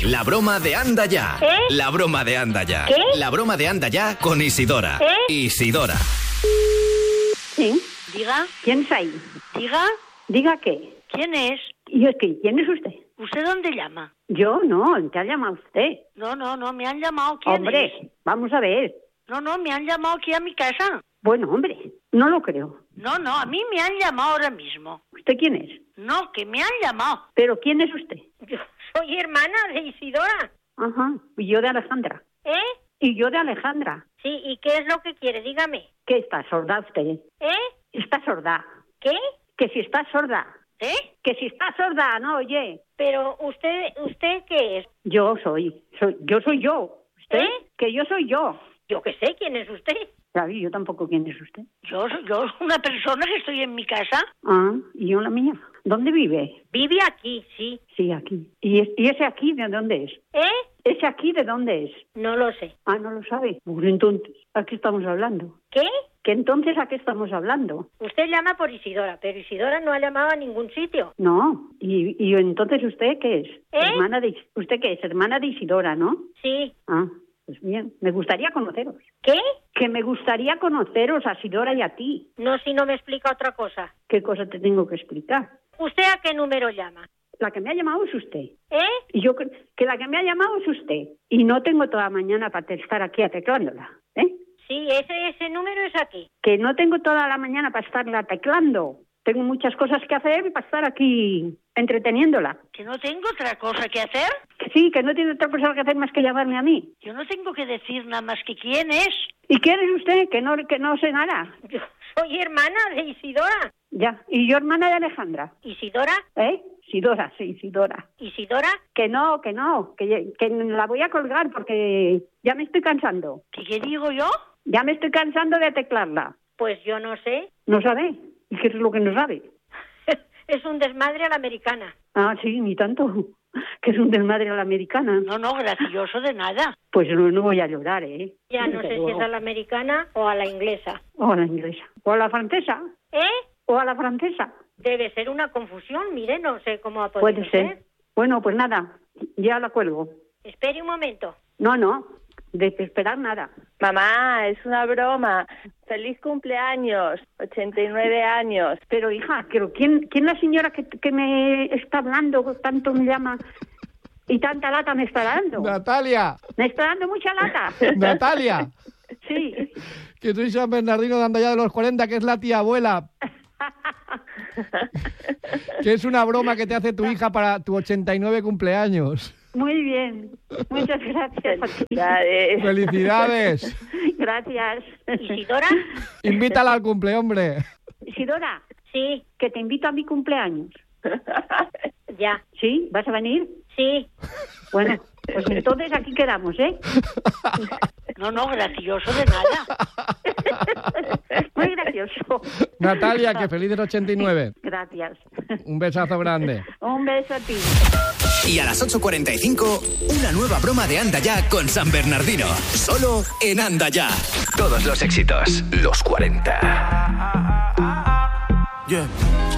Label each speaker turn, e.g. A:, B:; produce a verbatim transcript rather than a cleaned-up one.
A: La broma de Anda Ya.
B: ¿Eh?
A: La broma de Anda Ya.
B: ¿Qué?
A: La broma de Anda Ya con Isidora.
B: ¿Eh?
A: Isidora.
C: Sí.
B: Diga,
C: ¿Quién es ahí?
B: diga,
C: Diga qué.
B: ¿quién es?
C: ¿Y es que quién es usted?
B: ¿Usted dónde llama?
C: Yo no, te ha llamado usted.
B: No, no, no, me han llamado. ¿Quién
C: Hombre,
B: es?
C: vamos a ver.
B: No, no, me han llamado aquí a mi casa.
C: Bueno, hombre, no lo creo.
B: No, no, a mí me han llamado ahora mismo.
C: ¿Usted quién es?
B: No, que me han llamado.
C: ¿Pero quién es usted?
B: Yo soy hermana de Isidora.
C: Ajá, y yo de Alejandra.
B: ¿Eh?
C: Y yo de Alejandra.
B: Sí, ¿y qué es lo que quiere? Dígame.
C: ¿Qué está sorda usted?
B: ¿Eh?
C: Está sorda.
B: ¿Qué?
C: Que si está sorda.
B: ¿Eh?
C: Que si está sorda, no oye.
B: Pero usted, ¿usted qué es?
C: Yo soy, soy yo soy yo. ¿Usted?
B: ¿Eh?
C: Que yo soy yo.
B: Yo qué sé, ¿quién es usted?
C: David, yo tampoco quién es usted.
B: Yo, soy- yo soy una persona que estoy en mi casa.
C: Ah, y yo la mía. ¿Dónde vive?
B: Vive aquí, sí.
C: Sí, aquí. ¿Y, es- y ese aquí de dónde es?
B: ¿Eh?
C: ¿Ese aquí de dónde es?
B: No lo sé.
C: Ah, no lo sabe. Pues entonces, ¿a qué estamos hablando?
B: ¿Qué?
C: Que entonces, ¿a qué estamos hablando?
B: Usted llama por Isidora, pero Isidora no ha llamado a ningún sitio.
C: No. ¿Y, y entonces usted qué es?
B: ¿Eh?
C: Hermana de, ¿Usted qué es? Hermana de Isidora, ¿no?
B: Sí.
C: Ah, pues bien. Me gustaría conoceros.
B: ¿Qué?
C: Que me gustaría conoceros a Isidora y a ti.
B: No, si no me explica otra cosa.
C: ¿Qué cosa te tengo que explicar?
B: ¿Usted a qué número llama?
C: La que me ha llamado es usted.
B: ¿Eh?
C: Y yo cre- que la que me ha llamado es usted. Y no tengo toda la mañana para estar aquí teclándola. ¿Eh?
B: Sí, ese, ese número es aquí.
C: Que no tengo toda la mañana para estarla teclando. Tengo muchas cosas que hacer y para estar aquí entreteniéndola.
B: ¿Que no tengo otra cosa que hacer?
C: Que sí, que no tiene otra cosa que hacer más que llamarme a mí.
B: Yo no tengo que decir nada más que quién es.
C: ¿Y quién es usted? Que no, que no sé nada.
B: Yo soy hermana de Isidora.
C: Ya. ¿Y yo hermana de Alejandra?
B: ¿Isidora?
C: ¿Eh? Sidora, sí, Sidora.
B: ¿Isidora?
C: Que no, que no, que, que la voy a colgar porque ya me estoy cansando.
B: ¿Qué, qué digo yo?
C: Ya me estoy cansando de teclarla.
B: Pues yo no sé.
C: ¿No sabe? ¿Y qué es lo que no sabe?
B: Es un desmadre a la americana.
C: Ah, sí, ni tanto. Que es un desmadre a la americana.
B: No, no, gracioso de nada.
C: Pues no, no voy a llorar, ¿eh?
B: Ya no
C: Desde
B: sé si
C: luego.
B: es a la americana o a la inglesa.
C: O a la inglesa. O a la francesa.
B: ¿Eh?
C: O a la francesa.
B: Debe ser una confusión, mire, no sé cómo ha podido
C: Puede ser. Bueno, pues nada, ya la cuelgo.
B: Espere un momento.
C: No, no, de esperar nada.
D: Mamá, es una broma. Feliz cumpleaños, ochenta y nueve años.
C: Pero hija, pero ¿quién, quién la señora que, que me está hablando, tanto me llama y tanta lata me está dando?
E: Natalia,
C: Me está dando mucha lata.
E: Natalia,
C: Sí.
E: que soy San Bernardino de Andaya de los cuarenta, que es la tía abuela. Que es una broma que te hace tu hija para tu ochenta y nueve cumpleaños.
C: Muy bien. Muchas gracias a ti.
D: Felicidades.
E: ¡Felicidades!
C: Gracias.
B: ¿Isidora?
E: Invítala al cumple, hombre.
C: Isidora,
B: Sí,
C: que te invito a mi cumpleaños.
B: ya.
C: ¿Sí? ¿Vas a venir?
B: Sí.
C: Bueno, pues entonces aquí quedamos, ¿eh?
B: No, no, gracioso de nada.
C: Muy gracioso.
E: Natalia, que feliz del ochenta y nueve.
C: Gracias.
E: Un besazo grande.
C: Un beso a ti.
A: Y a las ocho cuarenta y cinco, una nueva broma de Anda Ya con San Bernardino. Solo en Anda Ya. Todos los éxitos, los cuarenta.
F: Yeah.